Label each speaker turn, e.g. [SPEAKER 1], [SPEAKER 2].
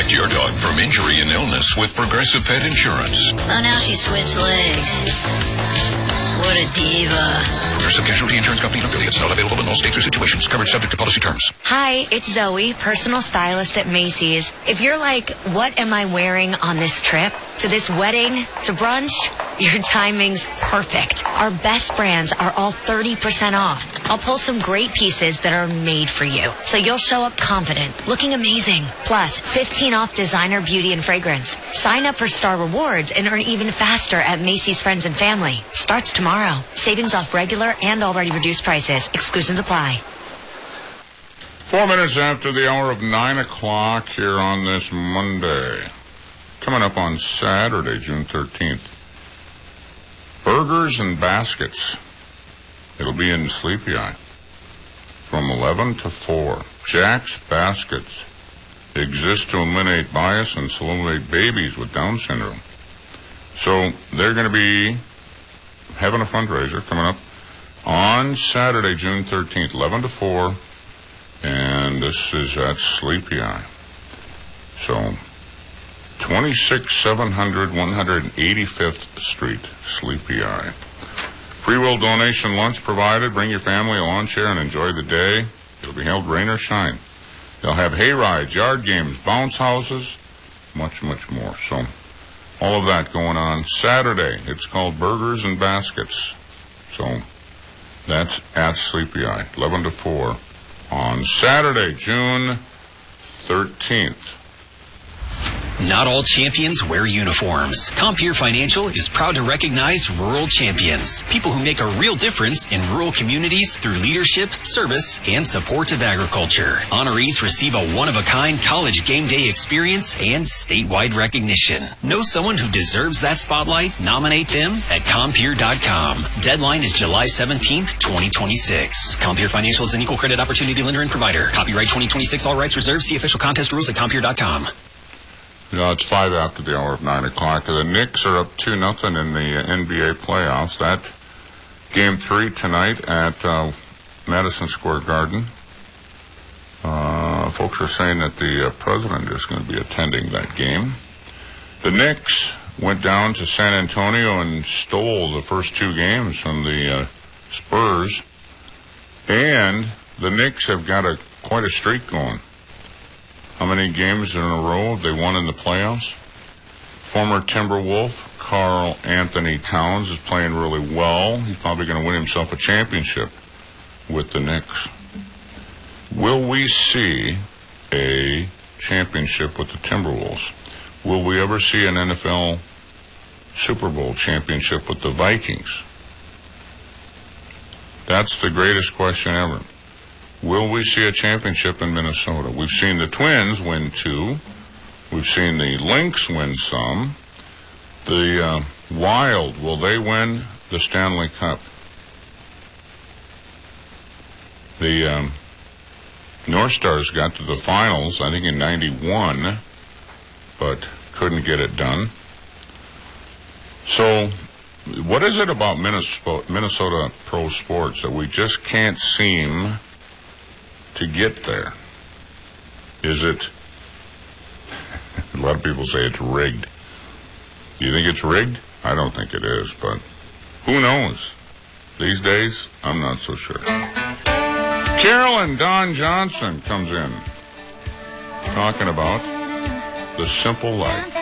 [SPEAKER 1] Protect your dog from injury and illness with Progressive Pet Insurance.
[SPEAKER 2] Oh, now she switched legs. What a diva.
[SPEAKER 1] Progressive Casualty Insurance Company and affiliates. Not available in all states or situations. Coverage subject to policy terms.
[SPEAKER 3] Hi, it's Zoe, personal stylist at Macy's. If you're like, what am I wearing on this trip? To this wedding? To brunch? Your timing's perfect. Our best brands are all 30% off. I'll pull some great pieces that are made for you, so you'll show up confident, looking amazing. Plus, 15 off designer beauty and fragrance. Sign up for Star Rewards and earn even faster at Macy's Friends and Family. Starts tomorrow. Savings off regular and already reduced prices. Exclusions apply.
[SPEAKER 4] 4 minutes after the hour of 9 o'clock here on this Monday. Coming up on Saturday, June 13th. Burgers and Baskets. It'll be in Sleepy Eye from 11 to 4. Jack's Baskets exist to eliminate bias and to eliminate babies with Down syndrome. So they're going to be having a fundraiser coming up on Saturday, June 13th, 11 to 4. And this is at Sleepy Eye. So 26700 185th Street, Sleepy Eye. Free will donation lunch provided. Bring your family a lawn chair and enjoy the day. It'll be held rain or shine. They'll have hay rides, yard games, bounce houses, much, much more. So all of that going on Saturday. It's called Burgers and Baskets. So that's at Sleepy Eye, 11 to 4 on Saturday, June 13th.
[SPEAKER 5] Not all champions wear uniforms. Compeer Financial is proud to recognize rural champions, people who make a real difference in rural communities through leadership, service, and support of agriculture. Honorees receive a one-of-a-kind college game day experience and statewide recognition. Know someone who deserves that spotlight? Nominate them at Compeer.com. Deadline is July 17th, 2026. Compeer Financial is an equal credit opportunity lender and provider. Copyright 2026, all rights reserved. See official contest rules at Compeer.com.
[SPEAKER 4] It's 5 after the hour of 9 o'clock. The Knicks are up 2-0 in the NBA playoffs. That game 3 tonight at Madison Square Garden. Folks are saying that the president is going to be attending that game. The Knicks went down to San Antonio and stole the first 2 games from the Spurs. And the Knicks have got quite a streak going. How many games in a row have they won in the playoffs? Former Timberwolf Karl Anthony Towns is playing really well. He's probably going to win himself a championship with the Knicks. Will we see a championship with the Timberwolves? Will we ever see an NFL Super Bowl championship with the Vikings? That's the greatest question ever. Will we see a championship in Minnesota? We've seen the Twins win 2. We've seen the Lynx win some. The Wild, will they win the Stanley Cup? The North Stars got to the finals, I think in 91, but couldn't get it done. So what is it about Minnesota pro sports that we just can't seem to get there? Is it, a lot of people say it's rigged. Do you think it's rigged? I don't think it is, but who knows? These days, I'm not so sure. Carolyn Don Johnson comes in talking about the simple life.